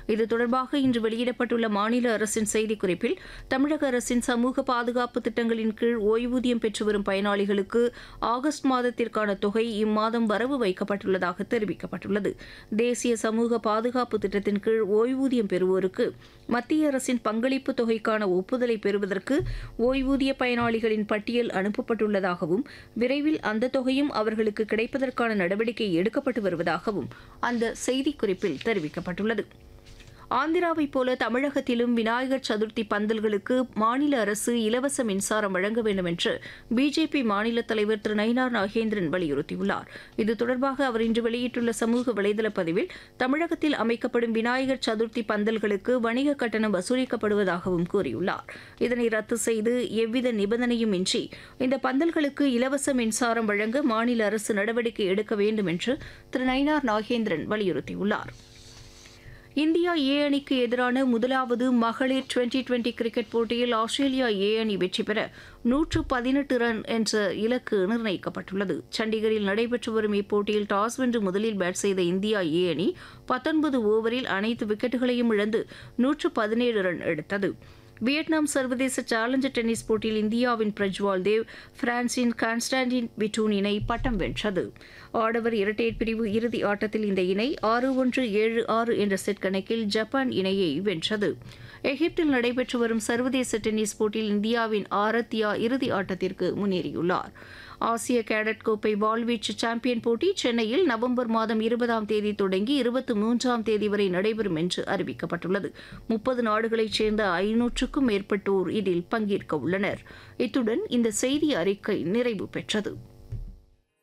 இது தொடர்பாக இன்று வெளியிடப்பட்டுள்ள மாநில அரசின் செய்திக்குறிப்பில் தமிழக அரசின் சமூக பாதுகாப்பு திட்டங்களின் கீழ் ஓய்வூதியம் பெற்று வரும் பயனாளிகளுக்கு ஆகஸ்ட் மாதத்திற்கான தொகை இம்மாதம் வரவு வைக்கப்பட்டுள்ளதாக தெரிவிக்கப்பட்டுள்ளது. தேசிய சமூக பாதுகாப்பு திட்டத்தின் கீழ் ஓய்வூதியம் பெறுவோருக்கு மத்திய அரசின் பங்களிப்பு தொகைக்கான ஒப்புதலை பெறுவதற்கு ஓய்வூதிய பயனாளிகளின் பட்டியல் அனுப்பப்பட்டுள்ளதாகவும் விரைவில் அந்த தொகையும் அவர்களுக்கு கிடைப்பதற்கான நடவடிக்கை எடுக்கப்பட்டு வருவதாகவும் அந்த செய்திக்குறிப்பில் தெரிவிக்கப்பட்டுள்ளது. ஆந்திராவைப் போல தமிழகத்திலும் விநாயகர் சதுர்த்தி பந்தல்களுக்கு மாநில அரசு இலவச மின்சாரம் வழங்க வேண்டும் என்று பிஜேபி மாநில தலைவர் திரு நயினார் நாகேந்திரன் வலியுறுத்தியுள்ளார். இது தொடர்பாக அவர் இன்று வெளியிட்டுள்ள சமூக வலைதள பதிவில் தமிழகத்தில் அமைக்கப்படும் விநாயகர் சதுர்த்தி பந்தல்களுக்கு வணிக கட்டணம் வசூலிக்கப்படுவதாகவும் கூறியுள்ளார். இதனை ரத்து செய்து எவ்வித நிபந்தனையும் இன்றி இந்த பந்தல்களுக்கு இலவச மின்சாரம் வழங்க மாநில அரசு நடவடிக்கை எடுக்க வேண்டும் என்று திரு நயினார் நாகேந்திரன் வலியுறுத்தியுள்ளார். இந்தியா ஏ அணிக்கு எதிரான முதலாவது மகளிர் டுவெண்டி கிரிக்கெட் போட்டியில் ஆஸ்திரேலியா ஏ அணி வெற்றி பெற 118 ரன் என்ற இலக்கு நிர்ணயிக்கப்பட்டுள்ளது. சண்டிகரில் நடைபெற்று வரும் இப்போட்டியில் டாஸ் வென்று முதலில் பேட் செய்த இந்தியா ஏ அணி 19 ஓவரில் அனைத்து விக்கெட்டுகளையும் இழந்து 117 ரன் எடுத்தது. வியட்நாம் சர்வதேச சேலஞ்சர் டென்னிஸ் போட்டியில் இந்தியாவின் பிரஜ்வால் தேவ் பிரான்சின் கான்ஸ்டான்டின் விட்டூன் இணை பட்டம் வென்றது. ஆடவர் இரட்டையர் பிரிவு இறுதி ஆட்டத்தில் இந்த இணை 6-1, 7-6 என்ற செட் கணக்கில் ஜப்பான் இணையை வென்றது. எகிப்தில் நடைபெற்று வரும் சர்வதேச டென்னிஸ் போட்டியில் இந்தியாவின் ஆரத்யா இறுதி ஆட்டத்திற்கு முன்னேறியுள்ளார். ஆசிய கேடட் கோப்பை வாள்வீச்சு சாம்பியன் போட்டி சென்னையில் நவம்பர் மாதம் 20ஆம் தேதி தொடங்கி 23ஆம் தேதி வரை நடைபெறும் என்று அறிவிக்கப்பட்டுள்ளது. 30 நாடுகளைச் சேர்ந்த 500க்கும் மேற்பட்டோர் இதில் பங்கேற்க உள்ளனர். இத்துடன் இந்த செய்தி அறிக்கை நிறைவு பெற்றது.